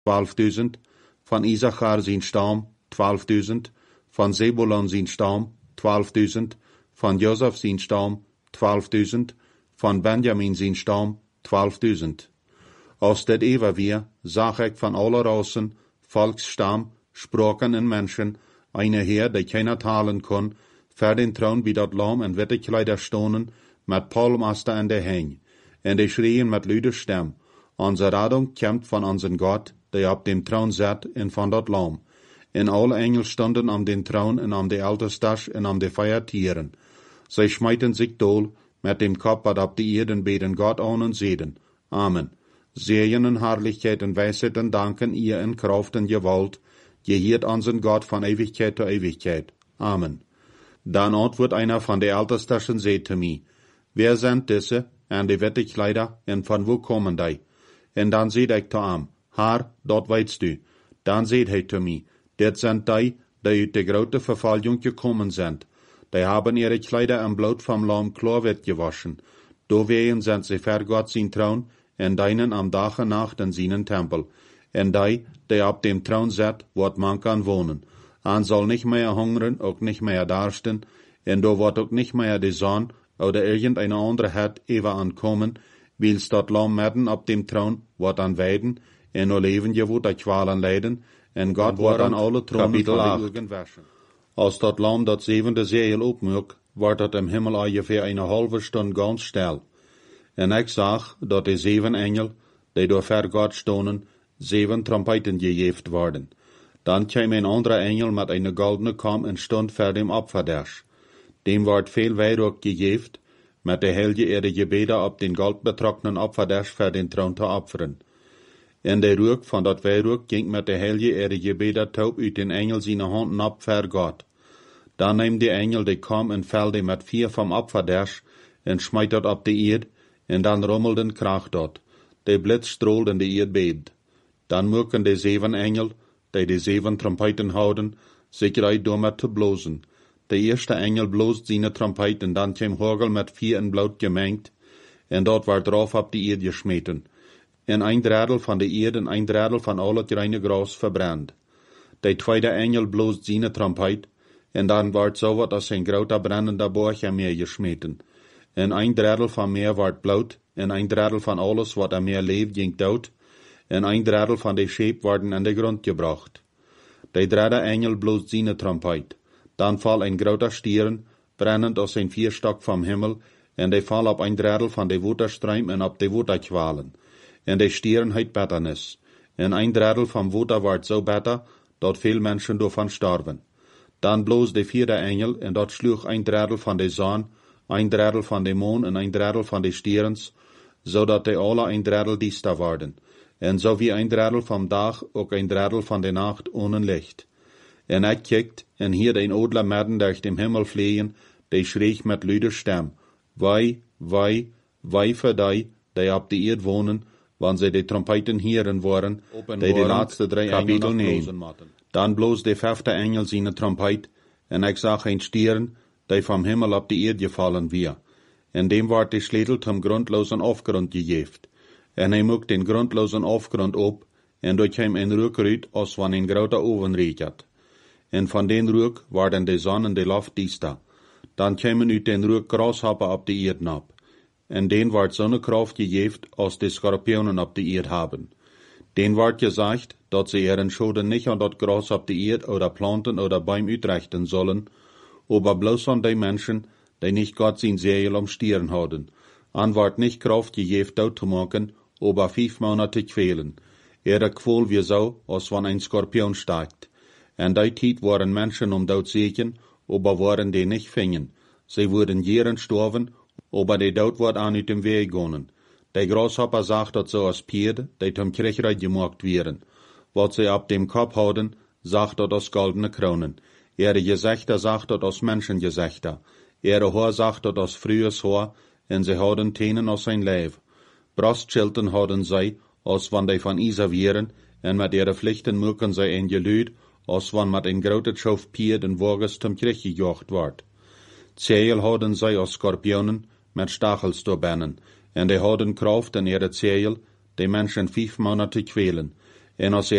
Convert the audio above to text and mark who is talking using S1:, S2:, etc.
S1: 12.000, van Issachar zijn stam, 12.000, van Zebulon zijn stam, 12.000, van Joseph zijn stam, 12.000, van Benjamin zijn stam, 12.000. Als dit even weer, zag ik van alle rassen, volksstam, spraken en mensen, eine Heer, die keiner talen kon, voor den troon bij dat lam en witte kleider stonen, met palmaster in de heen. En die schreien met luide stem, onze Rettung komt van onze God, die op dem troon zat en van dat lam. En alle engel stonden am den troon en am de altarstas en am de feiertieren. Zij smijten zich dool, met dem Kopf wat op de Erden beten God aan en zeden. Amen. Segen en Herrlichkeit en Weisheit en Danken ihr in Kraft en Gewalt, gehiert unseren Gott von Ewigkeit zu Ewigkeit. Amen. Dann antwortet einer von der Alterstaschen, seht zu mir, wer sind diese, en die witte Kleider, en von wo kommen die? En dann seht ich zu ihm, Herr, dort weißt du. Dann seht hij zu mir, dit sind die uit de grote Verfallung gekommen sind. Die haben ihre Kleider im Blut vom Lamm klar wird gewaschen. Dowegen sind sie vor Gott sein Thron, en deinen am Dach und Nacht in seinen Tempel. En die op dem Thron zit, wordt man kan wohnen. An soll nicht mehr hungern, auch nicht mehr darsten, en do wordt auch nicht mehr die Sonne oder irgendeine andere het even ankommen, wils dat Lamm midden op dem Thron wordt aan weiden, en no leven je wordt kwalen lijden, en God wordt aan alle tronen van de Augen waschen. Als dat Lamm dat zevende Segel opmaakt, wordt dat im Himmel ongeveer eine halve Stunde ganz stil. En ik zag dat de 7 engel, die door ver God stonden, 7 trompeten gegeven worden. Dan kwam een andere engel met een goldene kam en stond voor dem Opferdersch. Dem wordt veel wierook gegeven, met de heilige ihre gebeden op den goldbetrokkenen Opferdersch voor den Thron te opferen. En de rook van dat wierook ging met de heilige ihre gebeden taub uit den engel zijn handen op voor God. Dan neemt de engel de kam en velde met 4 vom Opferdersch en smijt dat op de eerd, en dan rommelden kracht dort. De blitz stroolt en de eerd beeft. Dan moeken de 7 engel, die de 7 trompeten houden, zich uit door met te blozen. De eerste engel bloost zijn trompet en dan kwam Hagel met 4 in bloed gemengd, en dort werd drauf op de eerd gesmeten. En een derdel van de eerd en een derdel van al het reine gras verbrand. De tweede engel bloost zijn trompet, en dan werd zo wat als een grote brandende borg aan meer gesmeten. En een derdel van meer werd bloed, en een derdel van alles wat aan meer leeft ging dood, en een derdel van de scheep worden aan de grond gebracht. De derde engel bloost zijn trompet. Dan val een grote stieren, brennend als een vierstok vom Himmel, en de val op een derdel van de waterstruim en op de waterkwalen. En de stieren heet Betternis. En een derdel van water wordt zo better, dat veel mensen daarvan sterven. Dan bloos de vierde engel, en dat sloeg een derdel van de zon, een derdel van de maan en een derdel van de stierens, zodat de alle een derdel diester worden. En zo wie een derdel vom dag, ook een derdel van de nacht ohne licht. En ik kijkt, en hier een odler midden durch dem Himmel vliegen, die schreeg met luide stem, wij voor die op de eerd wonen, wanneer zij de trompeten hieren worden, die de laatste 3 engelen nemen. Dan bloos de 5e engel zijn trompet, en ik zag een stieren, die vom Himmel op de eerd gevallen weer. En dem wordt de sleutel zum grundlosen afgrond gegeven. En hij moekt den grundlosen afgrond op, en door hem een rook uit, als van een grote oven reeket. En van den rook worden de zon en de lucht diester. Dan kwamen uit den rook grashoppen op de eerd op. En den wordt zonnekracht gegeven, als de schorpionen op de eerd hebben. Den wordt gezegd, dat ze ihren Schoden nicht an dat Gras op de eerd oder planten oder Baum uitrichten sollen, aber bloß an die Menschen, die nicht Gott sein Segel umstieren haben. An wordt nicht Kraft gegeven dood te maken, aber 5 Monate quälen. Ihre Qual wie so, als wann ein Skorpion steigt. En die Tijd waren Menschen dood zeker, aber waren die nicht fingen. Sie wurden jeren sterven, aber die dood wordt aan uit dem Weg gegangen. De Grashopper sagt dat so als Pierde, die zum Kriegreich gemacht werden. Wat sie op dem Kopf houden, sagt dat als goldene Kronen. Ihre Gesichter sagt dat als Menschengesichter. Ihre Haar sagt dat als frühes Haar, en sie houden Tenen als ein Leib. Brustschilden houden zij, als wann die van Isa wären, en met ihre Pflichten mögen zij een geluid, als wann met een grote Schof Pierd en Wagens zum Krieg gejocht wordt. Zeel houden zij als Skorpionen, met Stachels doorbennen, en die houden Kraft in ihre Zeel, die Menschen 5 Monate quälen. En als